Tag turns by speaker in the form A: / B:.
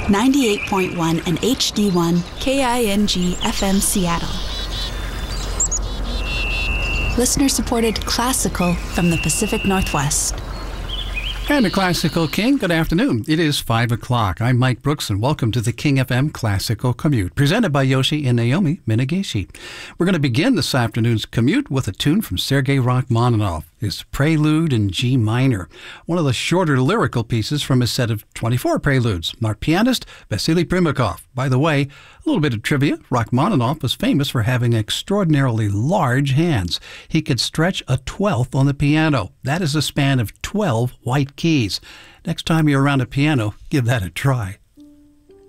A: 98.1 and HD1 KING FM Seattle. Listener-supported classical from the Pacific Northwest.
B: And the Classical King, good afternoon. It is 5 o'clock. I'm Mike Brooks, and welcome to the King FM Classical Commute, presented by Yoshi and Naomi Minagishi. We're going to begin this afternoon's commute with a tune from Sergei Rachmaninoff, his Prelude in G minor, one of the shorter lyrical pieces from his set of 24 preludes. Our pianist, Vasily Primakov. By the way, a little bit of trivia. Rachmaninoff was famous for having extraordinarily large hands. He could stretch a 12th on the piano. That is a span of 12 white keys. Next time you're around a piano, give that a try.